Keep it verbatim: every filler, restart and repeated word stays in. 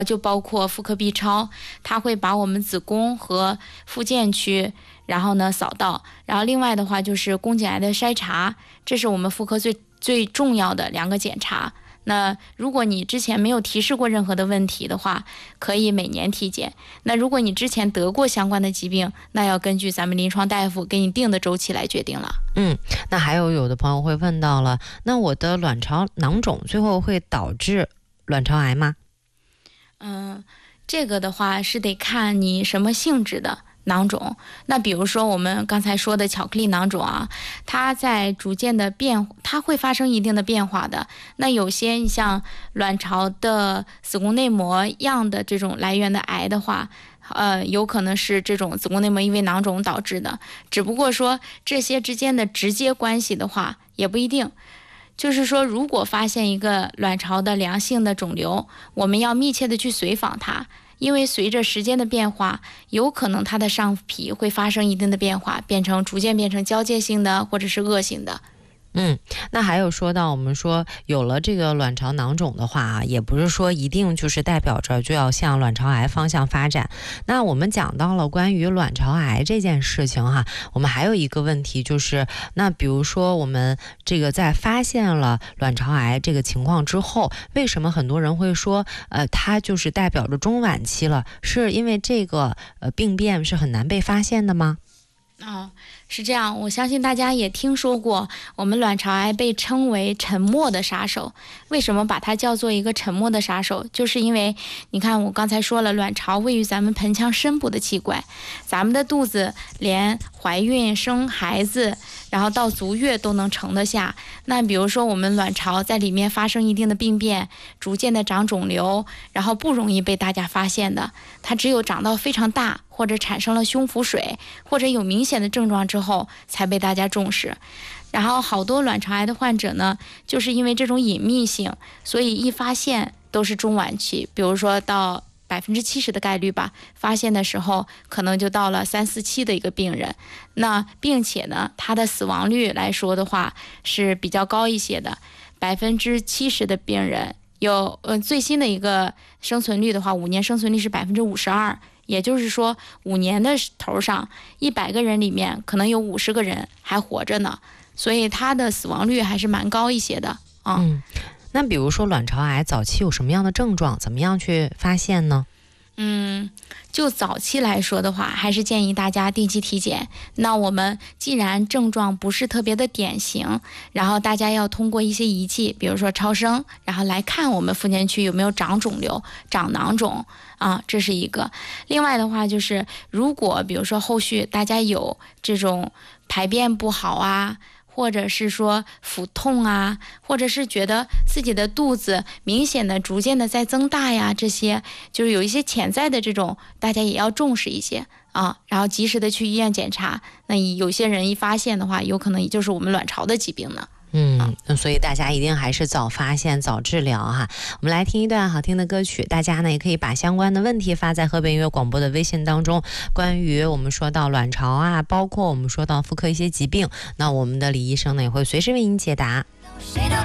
就包括妇科 B 超，它会把我们子宫和附件区然后呢扫到，然后另外的话就是宫颈癌的筛查，这是我们妇科最最重要的两个检查。那如果你之前没有提示过任何的问题的话，可以每年体检。那如果你之前得过相关的疾病，那要根据咱们临床大夫给你定的周期来决定了。 嗯，那还有有的朋友会问到了，那我的卵巢囊肿最后会导致卵巢癌吗？ 嗯，这个的话是得看你什么性质的囊肿。那比如说我们刚才说的巧克力囊肿啊，它在逐渐的变，它会发生一定的变化的。那有些像卵巢的子宫内膜样的这种来源的癌的话，呃，有可能是这种子宫内膜异位囊肿导致的，只不过说这些之间的直接关系的话也不一定。就是说，如果发现一个卵巢的良性的肿瘤，我们要密切的去随访它，因为随着时间的变化，有可能它的上皮会发生一定的变化，变成逐渐变成交界性的或者是恶性的。 嗯，那还有说到我们说有了这个卵巢囊肿的话啊，也不是说一定就是代表着就要向卵巢癌方向发展。那我们讲到了关于卵巢癌这件事情哈，我们还有一个问题就是，那比如说我们这个在发现了卵巢癌这个情况之后，为什么很多人会说呃它就是代表着中晚期了？是因为这个呃病变是很难被发现的吗？ 哦，是这样，我相信大家也听说过，我们卵巢癌被称为沉默的杀手。为什么把它叫做一个沉默的杀手？就是因为你看我刚才说了，卵巢位于咱们盆腔深部的器官，咱们的肚子连怀孕生孩子然后到足月都能盛得下。那比如说我们卵巢在里面发生一定的病变，逐渐的长肿瘤，然后不容易被大家发现的，它只有长到非常大，或者产生了胸腹水，或者有明显的症状之后才被大家重视。然后好多卵巢癌的患者呢，就是因为这种隐秘性，所以一发现都是中晚期，比如说到百分之七十的概率吧，发现的时候可能就到了三四期的一个病人。那并且呢，它的死亡率来说的话是比较高一些的，百分之七十的病人有呃最新的一个生存率的话，五年生存率是百分之五十二。也就是说，五年的头上，一百个人里面可能有五十个人还活着呢，所以它的死亡率还是蛮高一些的啊。 嗯，那比如说卵巢癌早期有什么样的症状，怎么样去发现呢？ 嗯，就早期来说的话，还是建议大家定期体检。那我们既然症状不是特别的典型，然后大家要通过一些仪器，比如说超声，然后来看我们附件区有没有长肿瘤、长囊肿啊，这是一个。另外的话就是，如果比如说后续大家有这种排便不好啊，或者是说腹痛啊，或者是觉得自己的肚子明显的逐渐的在增大呀，这些就是有一些潜在的这种，大家也要重视一些啊，然后及时的去医院检查。那有些人一发现的话，有可能也就是我们卵巢的疾病呢。 嗯，所以大家一定还是早发现早治疗哈。我们来听一段好听的歌曲，大家呢也可以把相关的问题发在河北音乐广播的微信当中。关于我们说到卵巢啊，包括我们说到妇科一些疾病，那我们的李医生呢也会随时为您解答。